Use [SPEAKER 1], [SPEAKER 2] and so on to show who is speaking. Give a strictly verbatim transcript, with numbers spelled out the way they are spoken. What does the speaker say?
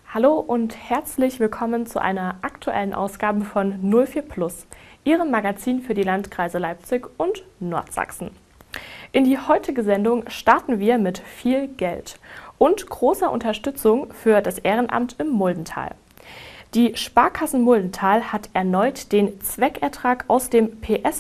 [SPEAKER 1] Hallo und herzlich willkommen zu einer aktuellen Ausgabe von null vier Plus, Ihrem Magazin für die Landkreise Leipzig und Nordsachsen. In die heutige Sendung starten wir mit viel Geld und großer Unterstützung für das Ehrenamt im Muldental. Die Sparkassen Muldental hat erneut den Zweckertrag aus dem P